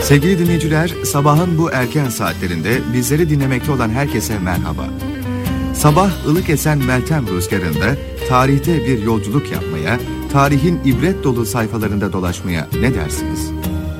Sevgili dinleyiciler, sabahın bu erken saatlerinde bizleri dinlemekte olan herkese merhaba. Sabah ılık esen Meltem rüzgarında tarihte bir yolculuk yapmaya, tarihin ibret dolu sayfalarında dolaşmaya ne dersiniz?